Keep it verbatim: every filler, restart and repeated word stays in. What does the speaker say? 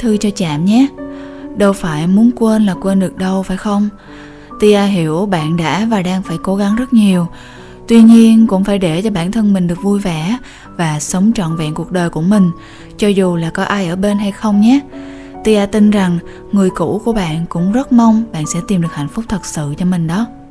thư cho Trạm nhé. Đâu phải muốn quên là quên được đâu, phải không? Tia hiểu bạn đã và đang phải cố gắng rất nhiều. Tuy nhiên cũng phải để cho bản thân mình được vui vẻ và sống trọn vẹn cuộc đời của mình, cho dù là có ai ở bên hay không nhé. Tia tin rằng người cũ của bạn cũng rất mong bạn sẽ tìm được hạnh phúc thật sự cho mình đó.